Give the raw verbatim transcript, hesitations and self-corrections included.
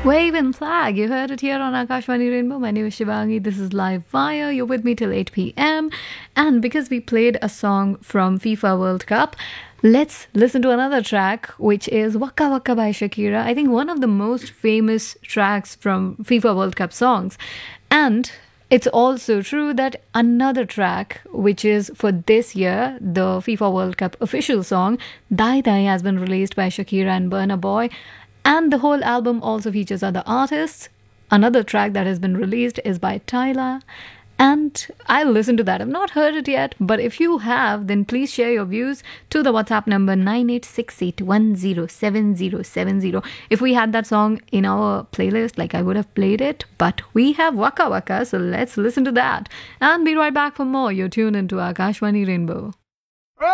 Wave and Flag, you heard it here on Akashvani Rainbow. My name is Shivangi. This is Live Fire. You're with me till eight p.m. And because we played a song from FIFA World Cup, let's listen to another track, which is Waka Waka by Shakira. I think one of the most famous tracks from FIFA World Cup songs. And it's also true that another track, which is for this year, the FIFA World Cup official song, Dai Dai, has been released by Shakira and Burna Boy. And the whole album also features other artists. Another track that has been released is by Tyla. And I'll listen to that. I've not heard it yet, but if you have, then please share your views to the WhatsApp number nine eight six eight one zero seven zero seven zero. If we had that song in our playlist, like I would have played it, but we have Waka Waka, so let's listen to that. And be right back for more. You're tuned into Akashvani Rainbow.